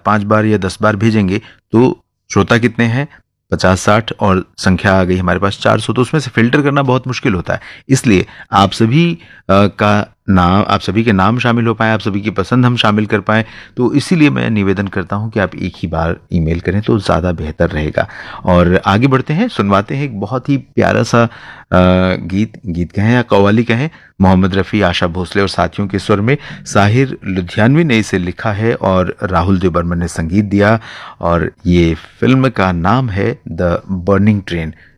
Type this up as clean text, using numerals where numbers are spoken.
5 बार या 10 बार भेजेंगे तो श्रोता कितने हैं, 50-60, और संख्या आ गई हमारे पास 400, तो उसमें से फिल्टर करना बहुत मुश्किल होता है। इसलिए आप सभी आप सभी के नाम शामिल हो पाए, आप सभी की पसंद हम शामिल कर पाए, तो इसीलिए मैं निवेदन करता हूं कि आप एक ही बार ईमेल करें तो ज़्यादा बेहतर रहेगा। और आगे बढ़ते हैं, सुनवाते हैं एक बहुत ही प्यारा सा गीत कहें या कव्वाली कहें, मोहम्मद रफ़ी, आशा भोसले और साथियों के स्वर में। साहिर लुधियानवी ने इसे लिखा है और राहुल देव बर्मन ने संगीत दिया, और ये फिल्म का नाम है द बर्निंग ट्रेन।